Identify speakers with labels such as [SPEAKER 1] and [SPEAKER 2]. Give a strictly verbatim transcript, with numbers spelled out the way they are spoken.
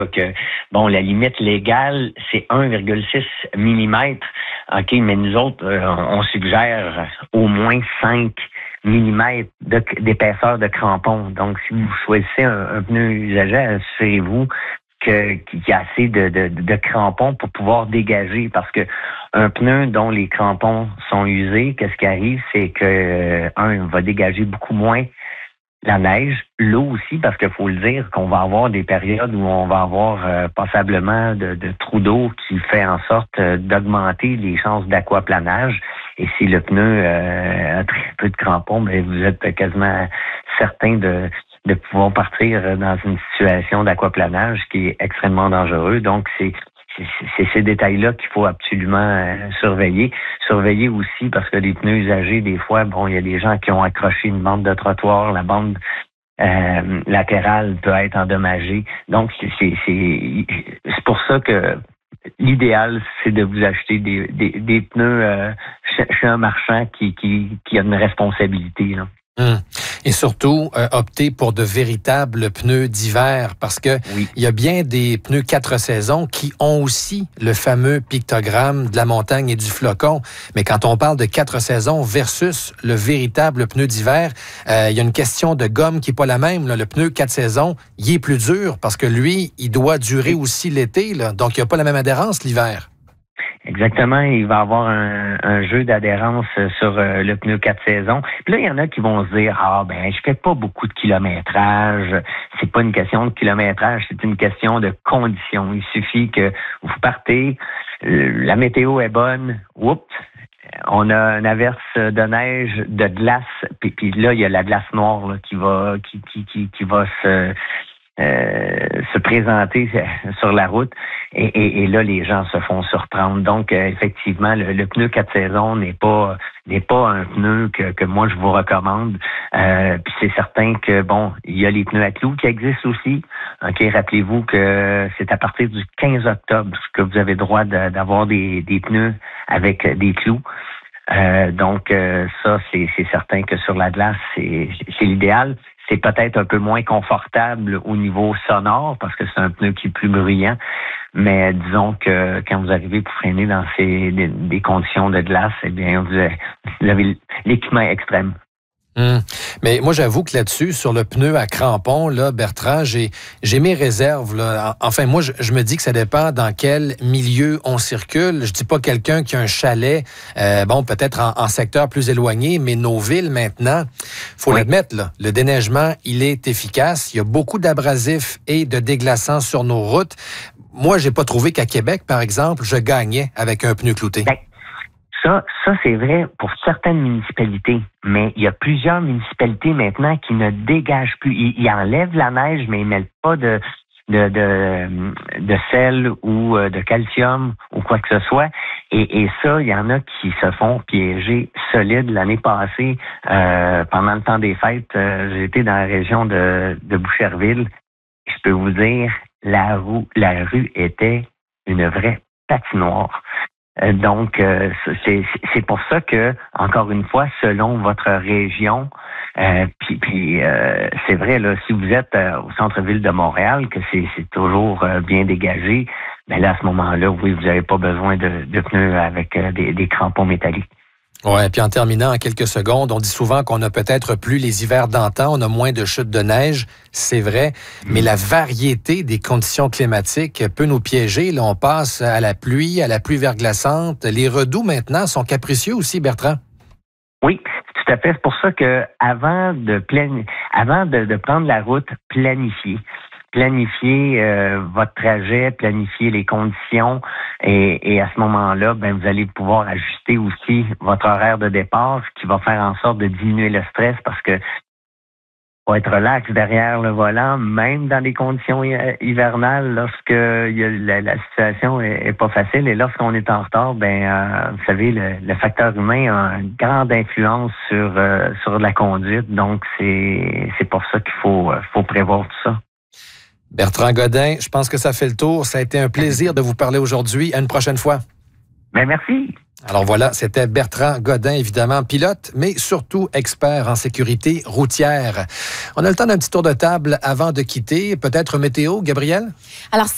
[SPEAKER 1] que, bon, la limite légale, c'est un virgule six millimètres. OK, mais nous autres, euh, on suggère au moins cinq millimètres de, d'épaisseur de crampon. Donc, si vous choisissez un, un pneu usagé, assurez-vous que, qu'il y a assez de, de, de crampons pour pouvoir dégager. Parce que un pneu dont les crampons sont usés, qu'est-ce qui arrive? C'est que, un, il va dégager beaucoup moins la neige, l'eau aussi, parce qu'il faut le dire qu'on va avoir des périodes où on va avoir euh, passablement de, de trous d'eau qui fait en sorte euh, d'augmenter les chances d'aquaplanage. Et si le pneu euh, a très peu de crampons, bien, vous êtes quasiment certain de, de pouvoir partir dans une situation d'aquaplanage qui est extrêmement dangereux. Donc, c'est C'est, c'est ces détails-là qu'il faut absolument euh, surveiller. Surveiller aussi parce que les pneus usagés, des fois, bon, il y a des gens qui ont accroché une bande de trottoir, la bande euh, latérale peut être endommagée. Donc, c'est, c'est, c'est, c'est pour ça que l'idéal, c'est de vous acheter des, des, des pneus euh, chez, chez un marchand qui, qui, qui a une responsabilité, là.
[SPEAKER 2] Hum. Et surtout, euh, opter pour de véritables pneus d'hiver parce que
[SPEAKER 1] oui.
[SPEAKER 2] Il y a bien des pneus quatre saisons qui ont aussi le fameux pictogramme de la montagne et du flocon. Mais quand on parle de quatre saisons versus le véritable pneu d'hiver, euh, il y a une question de gomme qui n'est pas la même, là. Le pneu quatre saisons, il est plus dur parce que lui, il doit durer aussi l'été, là. Donc il n'y a pas la même adhérence l'hiver.
[SPEAKER 1] Exactement, il va y avoir un, un jeu d'adhérence sur euh, le pneu quatre saisons. Puis là, il y en a qui vont se dire, ah ben, je fais pas beaucoup de kilométrage. C'est pas une question de kilométrage, c'est une question de conditions. Il suffit que vous partez, euh, la météo est bonne, oups, on a une averse de neige, de glace, puis, puis là, il y a la glace noire là, qui va qui, qui, qui, qui va se Euh, se présenter sur la route et, et, et là les gens se font surprendre. Donc euh, effectivement le, le pneu quatre saisons n'est pas n'est pas un pneu que, que moi je vous recommande. Euh, puis c'est certain que bon il y a les pneus à clous qui existent aussi. Ok, rappelez-vous que c'est à partir du quinze octobre que vous avez droit de, d'avoir des, des pneus avec des clous. Euh, donc euh, ça c'est, c'est certain que sur la glace c'est, c'est l'idéal. C'est peut-être un peu moins confortable au niveau sonore parce que c'est un pneu qui est plus bruyant. Mais disons que quand vous arrivez pour freiner dans ces des, des conditions de glace, eh bien, vous avez, vous avez l'équipement extrême.
[SPEAKER 2] Hum. Mais moi, j'avoue que là-dessus, sur le pneu à crampons, là, Bertrand, j'ai, j'ai mes réserves, là. Enfin, moi, je, je me dis que ça dépend dans quel milieu on circule. Je dis pas quelqu'un qui a un chalet, euh, bon, peut-être en, en secteur plus éloigné, mais nos villes, maintenant, faut oui. l'admettre, là, le déneigement, il est efficace. Il y a beaucoup d'abrasifs et de déglaçants sur nos routes. Moi, j'ai pas trouvé qu'à Québec, par exemple, je gagnais avec un pneu clouté.
[SPEAKER 1] Ben. Ça, ça c'est vrai pour certaines municipalités, mais il y a plusieurs municipalités maintenant qui ne dégagent plus. Ils, ils enlèvent la neige, mais ils mettent pas de de de, de sel ou de calcium ou quoi que ce soit. Et, et ça, il y en a qui se font piéger solide. L'année passée, euh, pendant le temps des fêtes, euh, j'étais dans la région de, de Boucherville. Je peux vous dire, la rue, la rue était une vraie patinoire. Donc, euh, c'est, c'est pour ça que, encore une fois, selon votre région, euh, puis, puis euh, c'est vrai, là, si vous êtes euh, au centre-ville de Montréal, que c'est, c'est toujours euh, bien dégagé, mais là, à ce moment-là, oui, vous n'avez pas besoin de, de pneus avec euh, des, des crampons métalliques.
[SPEAKER 2] Ouais, puis en terminant en quelques secondes, on dit souvent qu'on a peut-être plus les hivers d'antan, on a moins de chutes de neige, c'est vrai, mmh. mais la variété des conditions climatiques peut nous piéger. Là, on passe à la pluie, à la pluie verglaçante. Les redoux maintenant sont capricieux aussi, Bertrand.
[SPEAKER 1] Oui, tout à fait. C'est pour ça que avant de plani- avant de, de prendre la route, planifiez. Planifier euh, votre trajet, planifier les conditions et, et à ce moment-là, ben vous allez pouvoir ajuster aussi votre horaire de départ, ce qui va faire en sorte de diminuer le stress parce que faut être relax derrière le volant, même dans des conditions hivernales, lorsque y a, la, la situation est, est pas facile et lorsqu'on est en retard, ben euh, vous savez, le, le facteur humain a une grande influence sur euh, sur la conduite, donc c'est c'est pour ça qu'il faut faut prévoir tout ça.
[SPEAKER 2] Bertrand Godin, je pense que ça fait le tour. Ça a été un plaisir de vous parler aujourd'hui. À une prochaine fois.
[SPEAKER 1] Ben merci.
[SPEAKER 2] Alors voilà, c'était Bertrand Godin, évidemment, pilote, mais surtout expert en sécurité routière. On a le temps d'un petit tour de table avant de quitter. Peut-être météo, Gabrielle?
[SPEAKER 3] Alors,